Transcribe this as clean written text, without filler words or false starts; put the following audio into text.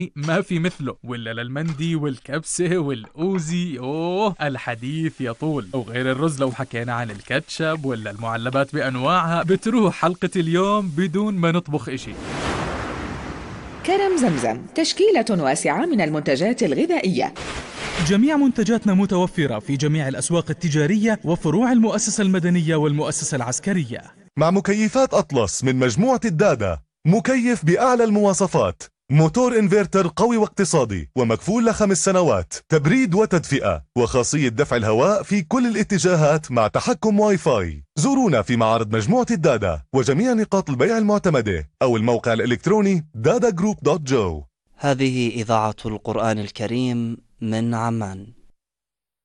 ما في مثله، ولا للمندي والكبسة والأوزي. أوه الحديث يطول. وغير الرز لو حكينا عن الكاتشب ولا المعلبات بأنواعها، بتروح حلقة اليوم بدون ما نطبخ إشي. كرم زمزم، تشكيلة واسعة من المنتجات الغذائية. جميع منتجاتنا متوفرة في جميع الأسواق التجارية وفروع المؤسسة المدنية والمؤسسة العسكرية. مع مكيفات أطلس من مجموعة الدادا، مكيف بأعلى المواصفات، موتور انفرتر قوي واقتصادي ومكفول ل5 سنوات، تبريد وتدفئة، وخاصية دفع الهواء في كل الاتجاهات مع تحكم واي فاي. زورونا في معارض مجموعة الدادا وجميع نقاط البيع المعتمدة أو الموقع الإلكتروني dadagroup.jo. هذه إذاعة القرآن الكريم من عمان.